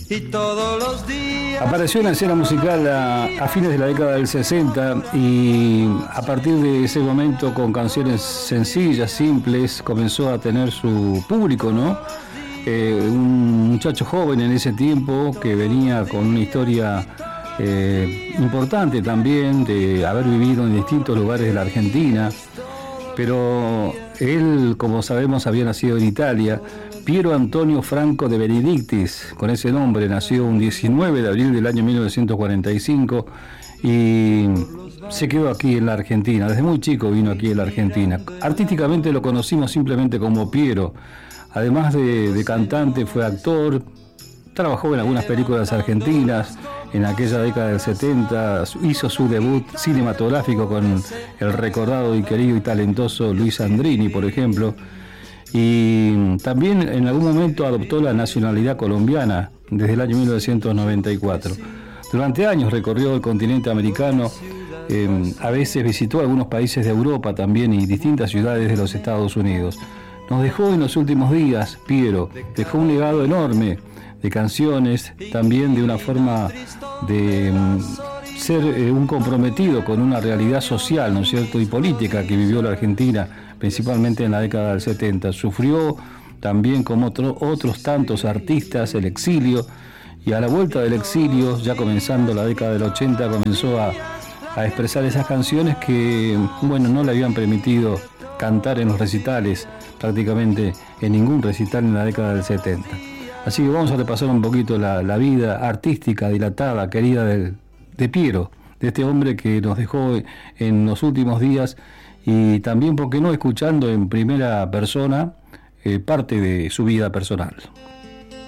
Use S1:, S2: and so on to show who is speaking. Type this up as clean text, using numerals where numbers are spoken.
S1: y todos los días.
S2: Apareció en la escena musical a fines de la década del 60 y a partir de ese momento, con canciones sencillas, simples, comenzó a tener su público, ¿no? Un muchacho joven en ese tiempo que venía con una historia importante también, de haber vivido en distintos lugares de la Argentina, pero él, como sabemos, había nacido en Italia. Piero Antonio Franco de Benedictis, con ese nombre, nació un 19 de abril del año 1945 y se quedó aquí en la Argentina. Desde muy chico vino aquí en la Argentina. Artísticamente lo conocimos simplemente como Piero. Además de cantante, fue actor, trabajó en algunas películas argentinas. En aquella década del 70 hizo su debut cinematográfico con el recordado y querido y talentoso Luis Andrini, por ejemplo. Y también en algún momento adoptó la nacionalidad colombiana desde el año 1994. Durante años recorrió el continente americano, a veces visitó algunos países de Europa también y distintas ciudades de los Estados Unidos. Nos dejó en los últimos días, Piero, dejó un legado enorme de canciones, también de una forma de ser un comprometido con una realidad social, ¿no es cierto?, y política que vivió la Argentina, principalmente en la década del 70. Sufrió también, como otros tantos artistas, el exilio, y a la vuelta del exilio, ya comenzando la década del 80, comenzó a expresar esas canciones que, bueno, no le habían permitido cantar en los recitales, prácticamente en ningún recital en la década del 70. Así que vamos a repasar un poquito la vida artística, dilatada, querida de Piero, de este hombre que nos dejó en los últimos días, y también, ¿por qué no?, escuchando en primera persona parte de su vida personal.